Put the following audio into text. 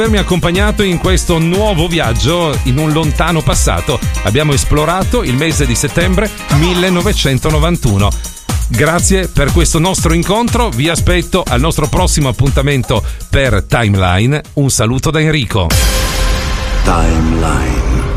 avermi accompagnato in questo nuovo viaggio in un lontano passato. Abbiamo esplorato il mese di settembre 1991. Grazie per questo nostro incontro, vi aspetto al nostro prossimo appuntamento per Timeline. Un saluto da Enrico. Timeline.